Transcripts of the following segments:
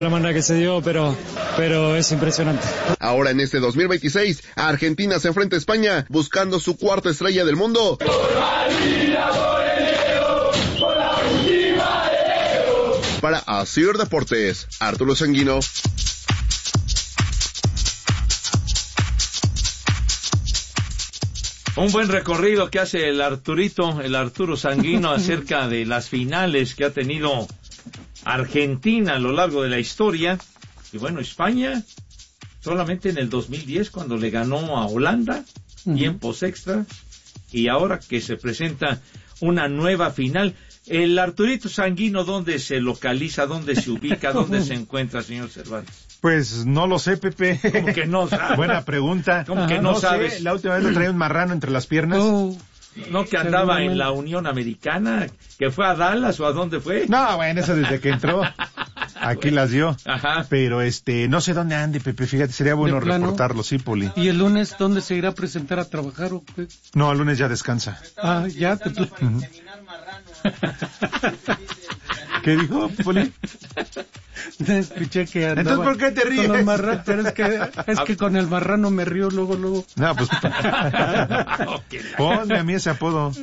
La manera que se dio, pero es impresionante. Ahora en este 2026, Argentina se enfrenta a España buscando su cuarta estrella del mundo. Para Asir Deportes, Arturo Sanguino. Un buen recorrido que hace el Arturo Sanguino acerca de las finales que ha tenido Argentina a lo largo de la historia. Y bueno, España solamente en el 2010 cuando le ganó a Holanda, tiempos extra, y ahora que se presenta una nueva final. El Arturito Sanguino, ¿dónde se localiza, dónde se ubica, dónde se encuentra, señor Cervantes? Pues no lo sé, Pepe. ¿Cómo que no sabe? Buena pregunta. ¿Cómo que no sabes? Sé. La última vez le traía un marrano entre las piernas. ¿No que andaba en la Unión Americana? ¿Que fue a Dallas o a dónde fue? No, bueno, eso desde que entró. Aquí las dio. Ajá. Pero no sé dónde ande, Pepe, fíjate, sería bueno reportarlo, sí, Poli. ¿Y el lunes dónde se irá a presentar a trabajar o qué? No, el lunes ya descansa. Ah, ya. ¿Qué dijo, Poli? Escuché que andaba. Entonces, ¿por qué te ríes? Con el marrano, pero es que con el marrano me río luego. No, pues ponme a mí ese apodo.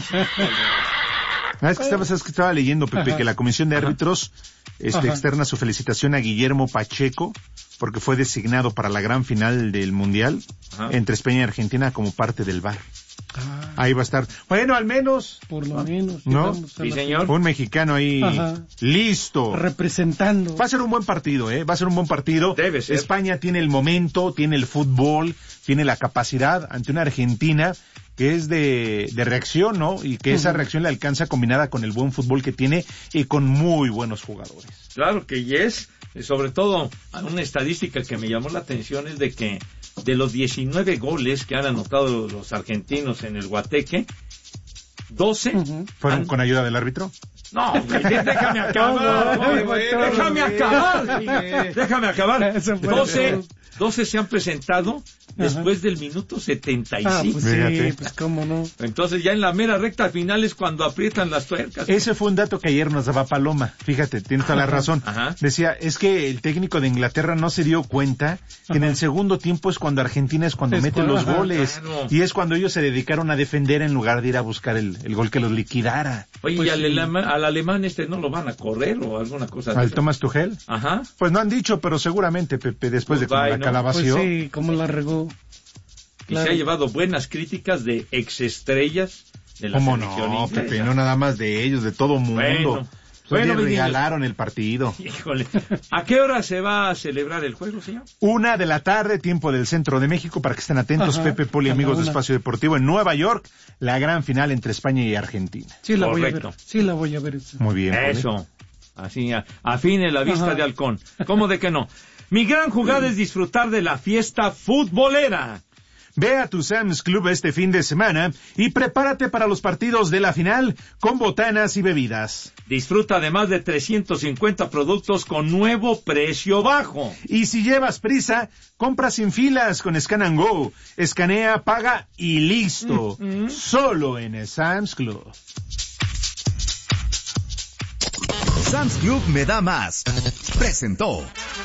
Es que estaba leyendo, Pepe, que la Comisión de Árbitros externa su felicitación a Guillermo Pacheco porque fue designado para la gran final del Mundial entre España y Argentina como parte del VAR. Ahí va a estar. Bueno, al menos. Por lo menos. ¿No? Sí, señor. Un mexicano ahí. Listo. Representando. Va a ser un buen partido, Va a ser un buen partido. Debe ser. España tiene el momento, tiene el fútbol, tiene la capacidad ante una Argentina que es de reacción, ¿no? Y que esa reacción le alcanza combinada con el buen fútbol que tiene y con muy buenos jugadores. Claro que yes. Sobre todo, una estadística que me llamó la atención es de que de los 19 goles que han anotado los argentinos en el Guateque, 12 ¿fueron con ayuda del árbitro? No, déjame acabar. 12 se han presentado después del minuto 75. Pues sí, pues cómo no. Entonces ya en la mera recta final es cuando aprietan las tuercas. Ese fue un dato que ayer nos daba Paloma. Fíjate, tienes toda la razón. Decía, es que el técnico de Inglaterra no se dio cuenta que en el segundo tiempo es cuando Argentina mete los goles. Claro. Y es cuando ellos se dedicaron a defender en lugar de ir a buscar el gol que los liquidara. Oye, pues, ¿y al alemán no lo van a correr o alguna cosa? ¿Al Thomas Tuchel? Ajá. Pues no han dicho, pero seguramente, Pepe, después de cómo la calabació. Pues sí, cómo la regó. Y se ha llevado buenas críticas de exestrellas de la selección inglesa. Pepe, no nada más de ellos, de todo mundo. Bueno, me regalaron el partido. Híjole. ¿A qué hora se va a celebrar el juego, señor? 1:00 p.m, tiempo del centro de México, para que estén atentos, Pepe, Poli, amigos de Espacio Deportivo, en Nueva York, la gran final entre España y Argentina. Sí, la voy a ver. Sí, la voy a ver. Muy bien. Eso. Así, afine la vista de halcón. ¿Cómo de que no? Mi gran jugada es disfrutar de la fiesta futbolera. Ve a tu Sam's Club este fin de semana y prepárate para los partidos de la final con botanas y bebidas. Disfruta de más de 350 productos con nuevo precio bajo. Y si llevas prisa, compra sin filas con Scan and Go. Escanea, paga y listo. Solo en el Sam's Club. Sam's Club me da más. Presentó.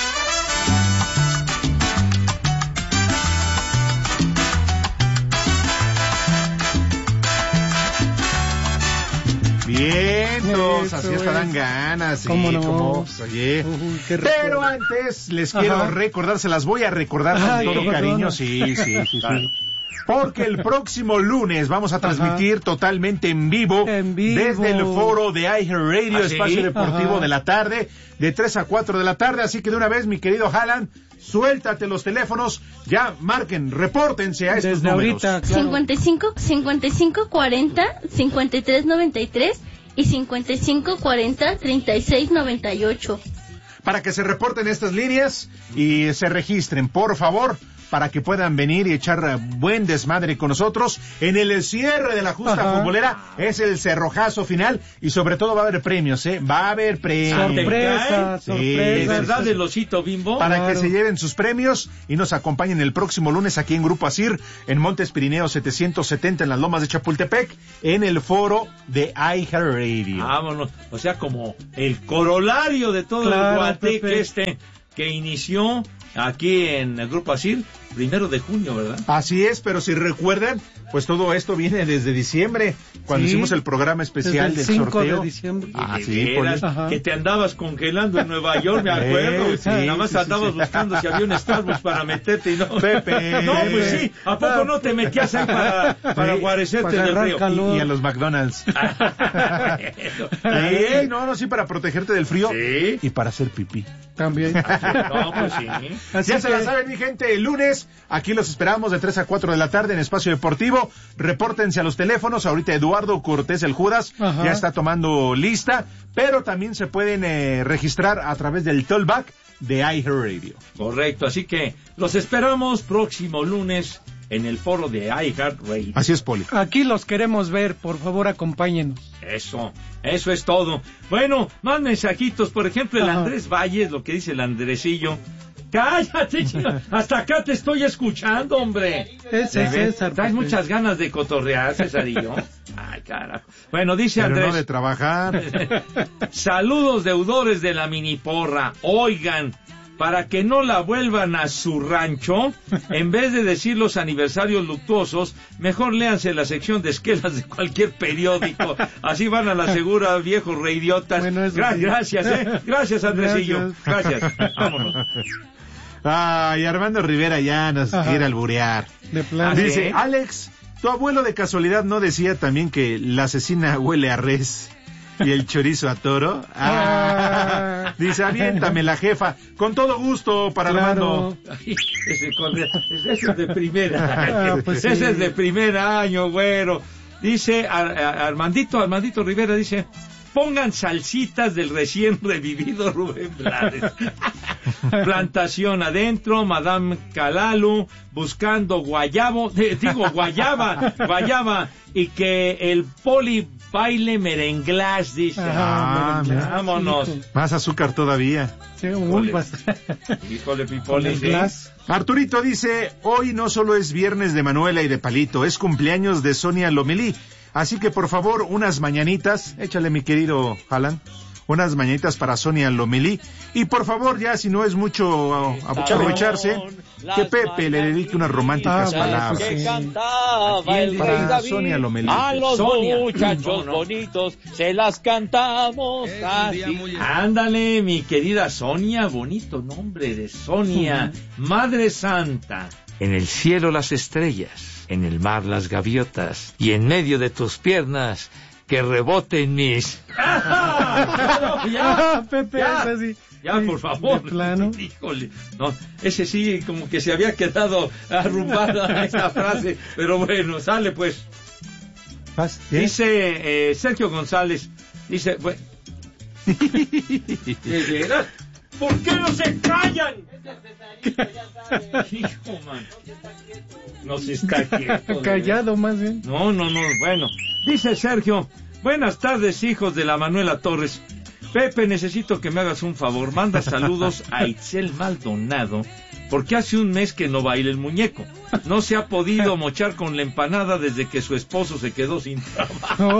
Vientos, así hasta dan ganas. ¿Cómo no? Oye. Pero antes les quiero recordar, se las voy a recordar con todo cariño. Sí. Porque el próximo lunes vamos a transmitir totalmente en vivo desde el foro de iHeartRadio, Espacio Deportivo de la tarde, de 3 a 4 de la tarde. Así que de una vez, mi querido Haaland, suéltate los teléfonos, ya marquen, repórtense a estos desde números. Ahorita, claro. 55 40 53 93 y 55 40 36 98. Para que se reporten estas líneas y se registren, por favor, para que puedan venir y echar buen desmadre con nosotros en el cierre de la justa futbolera. Es el cerrojazo final y sobre todo va a haber premios, va a haber premios. Sorpresa. ¿De verdad el osito Bimbo? Para que se lleven sus premios y nos acompañen el próximo lunes aquí en Grupo Asir, en Montes Pirineos 770 en las Lomas de Chapultepec, en el foro de iHeartRadio. Vámonos, o sea, como el corolario de todo el guateque que inició aquí en el Grupo Asir, 1 de junio, ¿verdad? Así es, pero si recuerdan, pues todo esto viene desde diciembre, cuando hicimos el programa especial del 5 sorteo. de diciembre. Que te andabas congelando en Nueva York, me acuerdo. Nada más andabas buscando si había un Starbucks para meterte y no. Pepe. No, pues sí, ¿a poco no te metías ahí para guarecerte del río? Y a los McDonald's. Sí, para protegerte del frío y para hacer pipí. También. No, pues sí. Ya se la saben, mi gente, el lunes, aquí los esperamos de 3 a 4 de la tarde en Espacio Deportivo. Repórtense a los teléfonos. Ahorita Eduardo Cortés, el Judas, ya está tomando lista, pero también se pueden registrar a través del tollback de iHeartRadio. Correcto, así que los esperamos próximo lunes en el foro de iHeartRadio. Así es, Poli. Aquí los queremos ver, por favor, acompáñenos. Eso es todo. Bueno, más mensajitos, por ejemplo, el Andrés Valles, lo que dice el Andresillo. Cállate, chica. Hasta acá te estoy escuchando, hombre. Ese César. ¿Traes muchas ganas de cotorrear, Cesarillo? Ay, carajo. Bueno, dice Pero Andrés. no de trabajar. Saludos, deudores de la miniporra. Oigan, para que no la vuelvan a su rancho, en vez de decir los aniversarios luctuosos, mejor léanse la sección de esquelas de cualquier periódico. Así van a la segura, viejos reidiotas. Bueno, gracias, Gracias, Andresillo. Gracias. Vámonos. Ay, Armando Rivera ya nos quiere alburear. De plano. Dice, Alex, ¿tu abuelo de casualidad no decía también que la asesina huele a res y el chorizo a toro? Dice, aviéntame la jefa. Con todo gusto para Armando. Ese es de primera. Ese es de primer año, güero. Dice Armandito Rivera, dice, pongan salsitas del recién revivido Rubén Blades. Plantación adentro, Madame Calalu, buscando guayaba, y que el Poli baile merenglás, dice. Vámonos. Más azúcar todavía. Sí, híjole, Pipoli. Arturito dice, hoy no solo es viernes de Manuela y de Palito, es cumpleaños de Sonia Lomelí. Así que por favor, unas mañanitas, échale mi querido Alan, unas mañanitas para Sonia Lomelí. Y por favor, ya si no es mucho aprovecharse, que Pepe le dedique unas románticas palabras. Que cantaba el para rey David, Sonia Lomelí. a los Sonia. muchachos bonitos se las cantamos así. Ándale, mi querida Sonia, bonito nombre de Sonia, Madre Santa. En el cielo las estrellas, en el mar las gaviotas, y en medio de tus piernas que reboten mis... Pepe, ya, sí. Ya, por favor. De plano. Híjole. No, ese sí, como que se había quedado arrumbada esa frase. Pero bueno, sale pues. Dice Sergio González, dice... Bueno, ¿por qué no se callan? Hijo, man. No se está quieto. Callado, más bien. No, bueno. Dice Sergio, buenas tardes, hijos de la Manuela Torres. Pepe, necesito que me hagas un favor. Manda saludos a Itzel Maldonado, porque hace un mes que no baila el muñeco. No se ha podido mochar con la empanada desde que su esposo se quedó sin trabajo.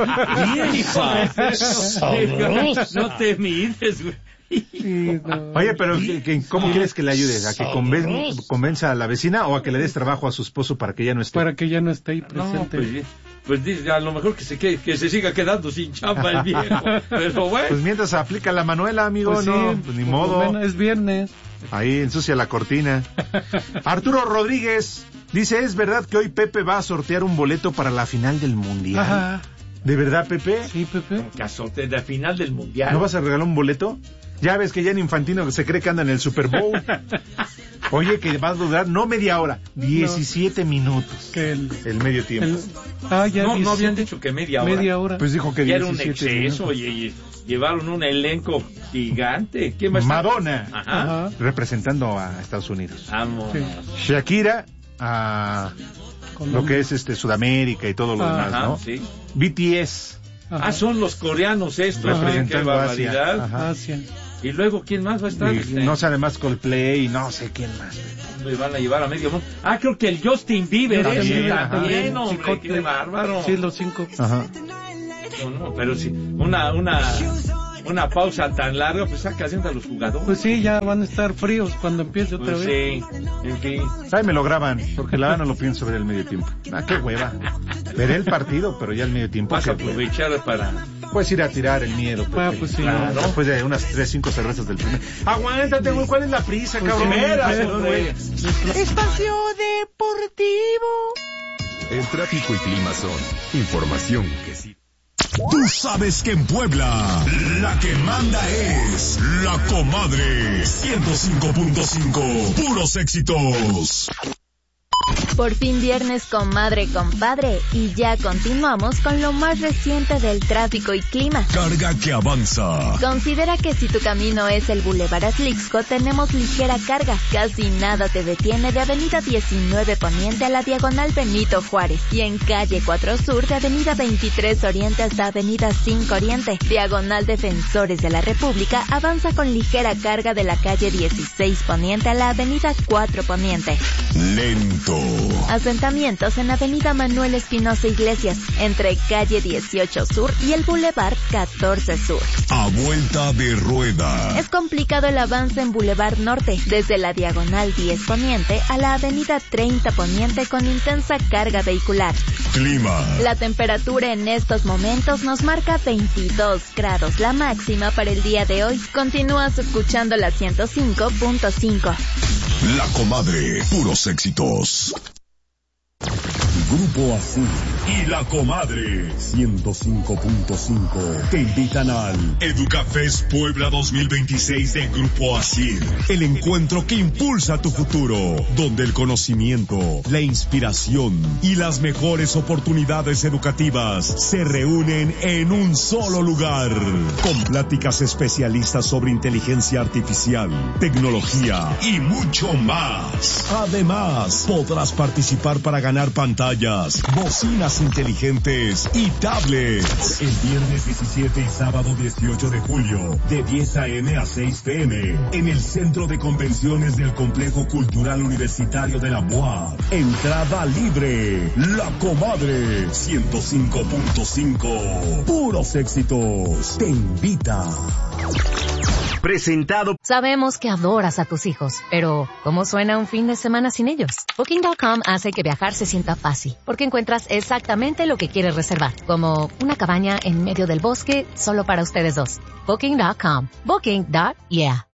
No te mires, güey. Oye, pero ¿cómo quieres que le ayudes? ¿A que convenza a la vecina o a que le des trabajo a su esposo para que ya no esté? Para que ya no esté ahí presente. No, pues a lo mejor que se siga quedando sin chamba el viejo. Pero bueno. Pues mientras aplica la Manuela, amigo, pues no, sí, pues ni modo. Bueno, es viernes. Ahí ensucia la cortina. Arturo Rodríguez dice, ¿es verdad que hoy Pepe va a sortear un boleto para la final del Mundial? Ajá. ¿De verdad, Pepe? Sí, Pepe. Casote de la final del Mundial. ¿No vas a regalar un boleto? Ya ves que ya en Infantino se cree que anda en el Super Bowl. Oye, que va a durar no media hora, 17 minutos. El medio tiempo. No habían dicho que media hora. Media hora. Pues dijo que 17 era un exceso, minutos. oye, llevaron un elenco gigante. ¿Quién va a estar? Madonna, Ajá. representando a Estados Unidos. Vamos. Sí. Shakira a lo que es Sudamérica y todo lo demás, Ajá, ¿no? sí. BTS Ah, son los coreanos estos, qué representando barbaridad. Asia. Asia. Y luego, ¿quién más va a estar? Y no sé, además Coldplay y no sé quién más. Me van a llevar a medio mundo. Ah, creo que el Justin Bieber. Justin Bieber, También, ajá. hombre, Chicote. qué bárbaro. Sí, los 5. Ajá. No, pero sí, una pausa tan larga, pues saca haciendo a los jugadores. Pues sí, ya van a estar fríos cuando empiece otra Pues vez. sí, en fin. Ahí me lo graban, porque la verdad no lo pienso ver el medio tiempo. Ah, qué hueva. Veré el partido, pero ya el medio tiempo. Vas a qué hueva. aprovechar para... Puedes ir a tirar el miedo, Pepe. Ah, pues sí. Claro. Después de unas 3-5 cervezas del primer. Aguántate, güey, ¿cuál es la prisa, Pues cabrón? sí, Espérate, pues, güey. Espacio Deportivo. El tráfico y clima son información que sí. Tú sabes que en Puebla la que manda es La Comadre 105.5. Puros éxitos. Por fin viernes, comadre, compadre, y ya continuamos con lo más reciente del tráfico y clima. Carga que avanza. Considera que si tu camino es el Boulevard Atlixco, tenemos ligera carga. Casi nada te detiene de Avenida 19 Poniente a la Diagonal Benito Juárez. Y en Calle 4 Sur de Avenida 23 Oriente hasta Avenida 5 Oriente. Diagonal Defensores de la República avanza con ligera carga de la Calle 16 Poniente a la Avenida 4 Poniente. Lento. Asentamientos en Avenida Manuel Espinosa Iglesias, entre Calle 18 Sur y el Boulevard 14 Sur. A vuelta de rueda. Es complicado el avance en Boulevard Norte, desde la Diagonal 10 Poniente a la Avenida 30 Poniente con intensa carga vehicular. Clima. La temperatura en estos momentos nos marca 22 grados, la máxima para el día de hoy. Continúas escuchando la 105.5. La Comadre, puros éxitos. Grupo Azul y La Comadre 105.5 te invitan al Educafest Puebla 2026 de Grupo Azul. El encuentro que impulsa tu futuro, donde el conocimiento, la inspiración y las mejores oportunidades educativas se reúnen en un solo lugar. Con pláticas especialistas sobre inteligencia artificial, tecnología y mucho más. Además, podrás participar para ganar pantallas, bocinas inteligentes y tablets. El viernes 17 y sábado 18 de julio, de 10 a.m. a 6 p.m. en el Centro de Convenciones del Complejo Cultural Universitario de la UAP. Entrada libre. La Comadre 105.5. Puros éxitos. Te invita. Presentado. Sabemos que adoras a tus hijos, pero ¿cómo suena un fin de semana sin ellos? Booking.com hace que viajar se sienta fácil, porque encuentras exactamente lo que quieres reservar, como una cabaña en medio del bosque solo para ustedes dos. Booking.com. Booking.yeah.